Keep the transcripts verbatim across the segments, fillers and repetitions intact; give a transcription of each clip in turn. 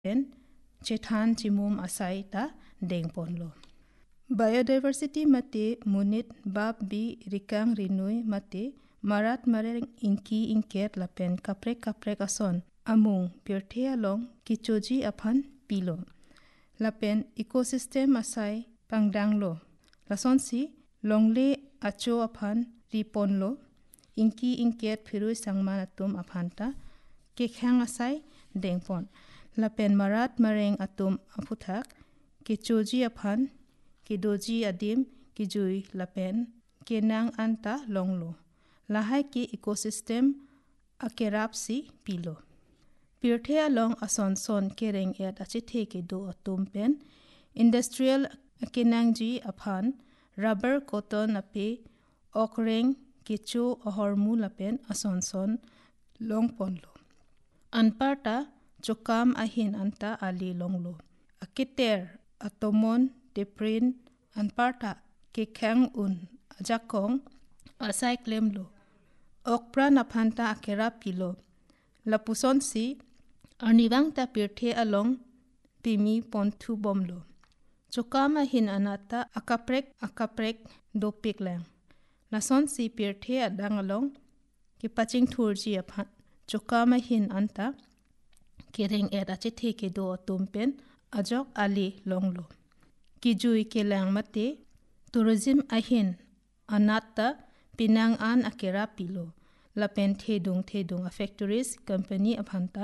pen chethan chimum asai ta dengpon lo. Biodiversity mate munit bab bi rikang rinui mate marat mareng inki inket lapen kaprek kaprek ason amung pirthea long kichoji aphan pilo. Lapen ecosystem asai pangdang lo. Lason si longle acho aphan ripon lo. Inki inket phirui sangman atum aphanta kekhang asai dengpon. Lapen marat mareng atum aputhak kichoji aphan kidoji adim kijui lapen kenang anta longlo. Lahai ki ecosystem akerap si pilo. Pirthea long ason son kereng et achithe ke do atum pen industrial kenang ji aphan rubber cotton ape okreng kicho ahormu lapen ason son longpon lo. Anparta chokam ahin anta ali longlo. Akiter atomon deprin anparta kekhang un ajakong asai klem lo. Okpran aphanta akera pilo. Lapuson si arniwang ta pirthe along pimi pontu bomlo. Chokama hin anata akaprek akaprek dopik lang. Lason si pirthe adang along ki paching thurji aphan chokama hin anta kereng et achithe ke do tumpen ajok ali longlo. Kijui ke lang mate tourism ahin anata pinang an akera pilo. Lapen thedung thedung a factories company aphanta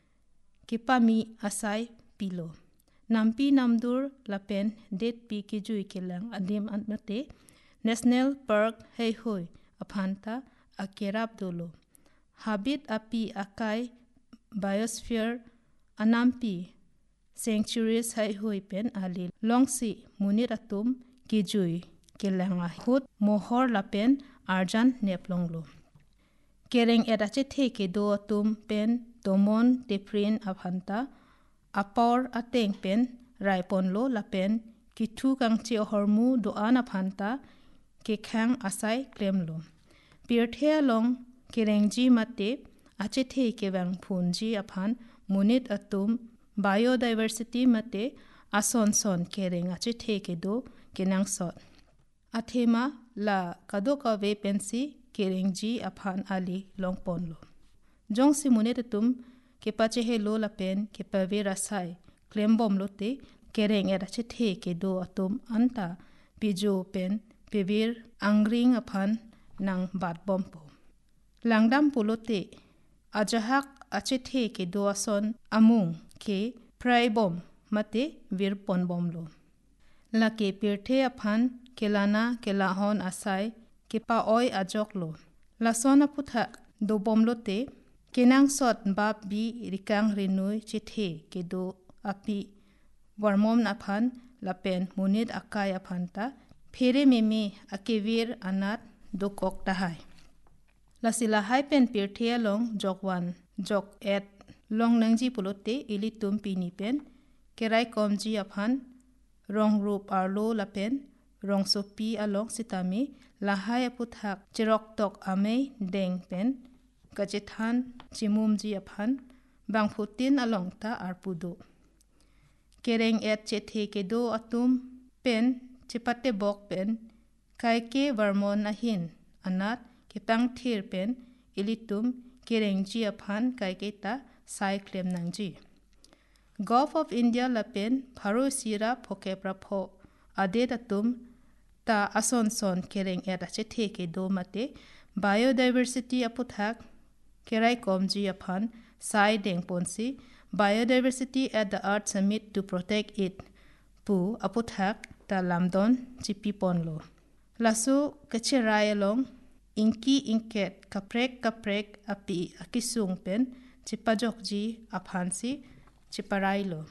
kipami asai pilo. Nampi namdur lapen det pi kijui ke lang adim anmate national park hei hoi aphanta akerap dolo. Habit api akai biosphere anampi sanctuaries hei hoi pen ali longsi munit atum kijui ke lang ahut mohor lapen arjan neplonglo. Kereng edache theke do atum pen tomon deprin aphanta apor ateng pen raipon lo lapen kithu kangchi hormu doan aphanta kekhang asai klem lo. Pirthea long kerengji mate ache theke bang phunji aphan munit atum biodiversity mate ason son kereng ache theke do kenang sot. Athema la kadoka ve pensi kerengji aphan ali longpon lo. Jong si munit atum kepache he lo lapen kepawe rasai klembom lo te kereng et ache theke do atum anta pijo pen pevir angring aphan nang bat bompo. Langdam pulote ajahak ache theke do ason amung ke prai bom mate vir pon bom lo. Lake pirthe aphan kelana kelahon asai kepa oi ajok lo. Lasona putha do bom lo te kenang sot bab bi rikang rinui chithe ke do api warmom aphan lapen munit akai aphanta phere meme akevir anat do kok tahai. Lasila hai pen pirthe long jokwan jok et long nangji pulote ilitum pini pen kerai komji aphan rong rup arlo lapen rong sopi along sitami lahai aputhak chirok tok amei deng pen kachethan chimumji aphan bangphutin along ta arpudo. Kereng et chethe ke do atum pen chipate bok pen kaike varmon ahin anat kepang thir pen ilitum kerengji aphan kaike ta sai klem nangji. Gulf of India lapen pharo sira phoke prapho ade atum ta ason son kereng et ache theke do mate biodiversity aputhak kerai komji aphan sai deng ponsi biodiversity at the Earth Summit to protect it pu aputhak ta lamdon chipi ponlo. Lasu kacherai along inki inket kaprek kaprek api akisung pen chipajokji aphansi chiparai lo.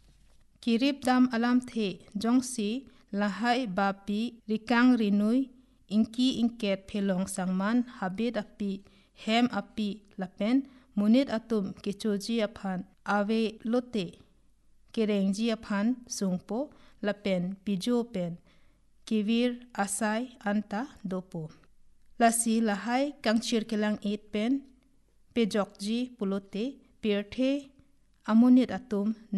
Kirip dam alam the jongsi lahai bapi rikang rinui inki inket phelong sangman habit api hem api lapen munit atum kichoji aphan ave lote kerengji aphan sungpo lapen pijo pen kivir asai anta dopo. Lasi lahai kangchir kelang it pen pejokji pulote pirthe amunit atum